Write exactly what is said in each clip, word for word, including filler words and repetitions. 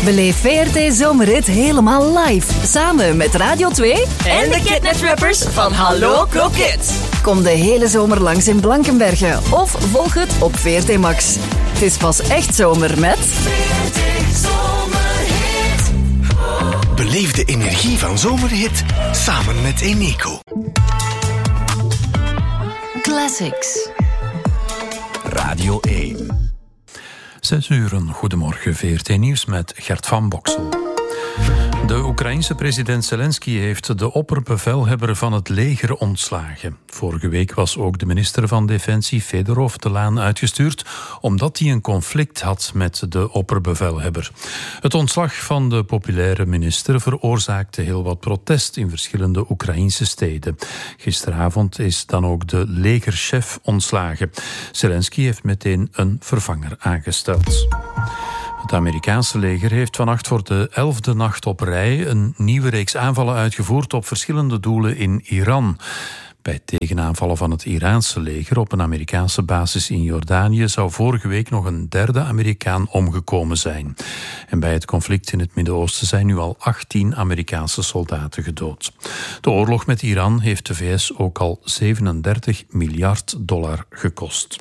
Beleef V R T Zomerhit helemaal live. Samen met Radio twee en de Kidnet-rappers van Hallo Kroket. Kom de hele zomer langs in Blankenberge of volg het op V R T Max. Het is pas echt zomer met... V R T Zomerhit. Beleef de energie van Zomerhit samen met Eneco. Classics. Radio één. Zes uur, een goedemorgen, V R T Nieuws met Gert van Boksel. De Oekraïense president Zelensky heeft de opperbevelhebber van het leger ontslagen. Vorige week was ook de minister van Defensie Fedorov de laan uitgestuurd, omdat hij een conflict had met de opperbevelhebber. Het ontslag van de populaire minister veroorzaakte heel wat protest in verschillende Oekraïense steden. Gisteravond is dan ook de legerchef ontslagen. Zelensky heeft meteen een vervanger aangesteld. Het Amerikaanse leger heeft vannacht voor de elfde nacht op rij een nieuwe reeks aanvallen uitgevoerd op verschillende doelen in Iran. Bij tegenaanvallen van het Iraanse leger op een Amerikaanse basis in Jordanië zou vorige week nog een derde Amerikaan omgekomen zijn. En bij het conflict in het Midden-Oosten zijn nu al achttien Amerikaanse soldaten gedood. De oorlog met Iran heeft de V S ook al zevenendertig miljard dollar gekost.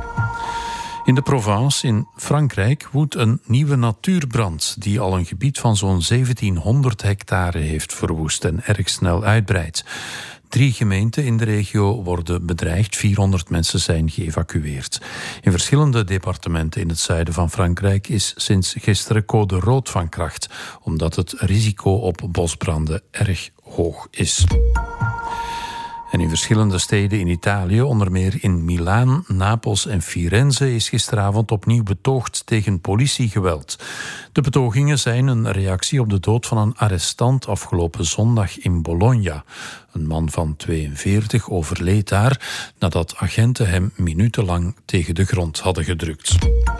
In de Provence in Frankrijk woedt een nieuwe natuurbrand die al een gebied van zo'n zeventienhonderd hectare heeft verwoest en erg snel uitbreidt. Drie gemeenten in de regio worden bedreigd, vierhonderd mensen zijn geëvacueerd. In verschillende departementen in het zuiden van Frankrijk is sinds gisteren code rood van kracht, omdat het risico op bosbranden erg hoog is. En in verschillende steden in Italië, onder meer in Milaan, Napels en Firenze, is gisteravond opnieuw betoogd tegen politiegeweld. De betogingen zijn een reactie op de dood van een arrestant afgelopen zondag in Bologna. Een man van tweeënveertig overleed daar nadat agenten hem minutenlang tegen de grond hadden gedrukt.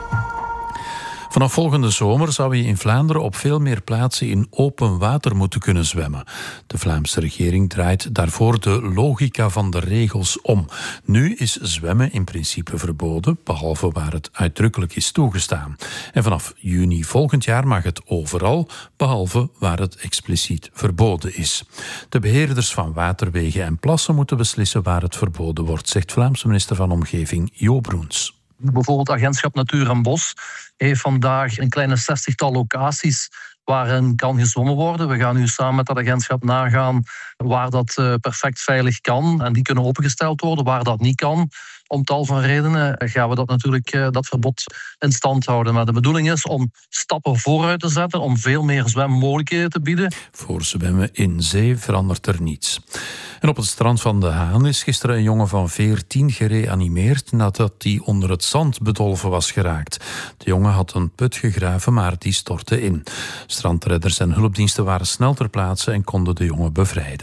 Vanaf volgende zomer zou je in Vlaanderen op veel meer plaatsen in open water moeten kunnen zwemmen. De Vlaamse regering draait daarvoor de logica van de regels om. Nu is zwemmen in principe verboden, behalve waar het uitdrukkelijk is toegestaan. En vanaf juni volgend jaar mag het overal, behalve waar het expliciet verboden is. De beheerders van waterwegen en plassen moeten beslissen waar het verboden wordt, zegt Vlaamse minister van Omgeving Jo Broens. Bijvoorbeeld Agentschap Natuur en Bos heeft vandaag een kleine zestigtal locaties waarin kan gezwommen worden. We gaan nu samen met dat agentschap nagaan waar dat perfect veilig kan. En die kunnen opengesteld worden. Waar dat niet kan, om tal van redenen, gaan we dat natuurlijk dat verbod in stand houden. Maar de bedoeling is om stappen vooruit te zetten, om veel meer zwemmogelijkheden te bieden. Voor zwemmen in zee verandert er niets. En op het strand van De Haan is gisteren een jongen van veertien gereanimeerd nadat hij onder het zand bedolven was geraakt. De jongen had een put gegraven, maar die stortte in. Strandredders en hulpdiensten waren snel ter plaatse en konden de jongen bevrijden.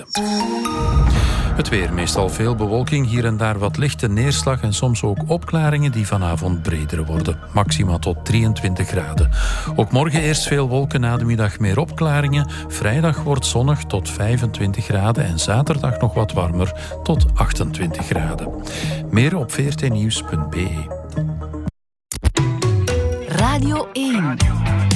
Het weer, meestal veel bewolking, hier en daar wat lichte neerslag en soms ook opklaringen die vanavond breder worden. Maxima tot drieëntwintig graden. Ook morgen eerst veel wolken, na de middag meer opklaringen. Vrijdag wordt zonnig tot vijfentwintig graden en zaterdag nog wat warmer tot achtentwintig graden. Meer op v r t nieuws punt b e. Radio één.